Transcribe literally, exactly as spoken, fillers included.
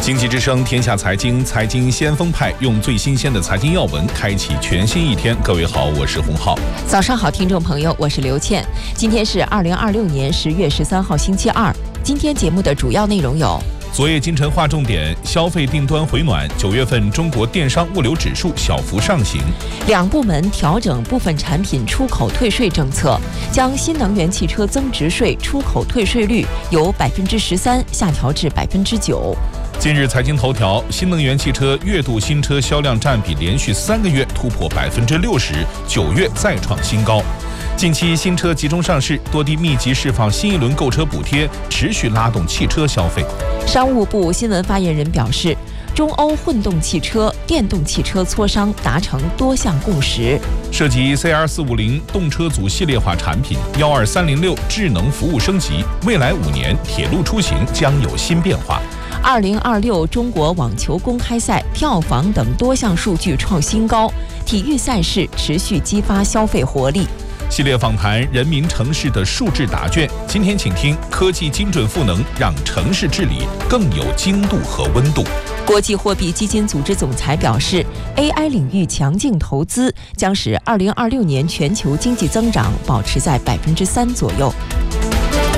经济之声天下财经，财经先锋派用最新鲜的财经要闻开启全新一天。各位好，我是洪浩。 早上好，听众朋友，我是刘倩。今天是二零二六年十月十三号，星期二。今天节目的主要内容有： 昨夜今晨划重点，消费订单回暖，九月份中国电商物流指数小幅上行； 两部门调整部分产品出口退税政策，将新能源汽车增值税出口退税率由百分之十三下调至百分之九。 今日财经头条：新能源汽车月度新车销量占比连续三个月突破百分之六十，九月再创新高。近期新车集中上市，多地密集释放新一轮购车补贴，持续拉动汽车消费。 商务部新闻发言人表示，中欧混动汽车、电动汽车磋商达成多项共识， 涉及 C R 四五零动车组系列化产品、一二三零六智能服务升级，未来五年铁路出行将有新变化。 二零二六中国网球公开赛票房等多项数据创新高，体育赛事持续激发消费活力。 系列访谈人民城市的数字答卷，今天请听科技精准赋能，让城市治理更有精度和温度。 国际货币基金组织总裁表示 ，A I 领域强劲投资将使二零二六年全球经济增长保持在百分之三左右。